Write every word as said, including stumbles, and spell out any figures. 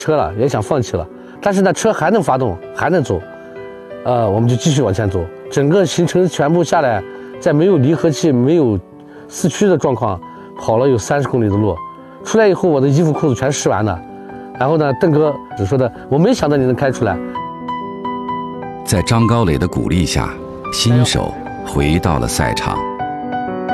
车了，也想放弃了，但是呢，车还能发动，还能走，呃，我们就继续往前走。整个行程全部下来，在没有离合器、没有四驱的状况，跑了有三十公里的路。出来以后，我的衣服裤子全湿完了。然后呢，邓哥只说的，我没想到你能开出来。 在张高磊的鼓励下，新手回到了赛场。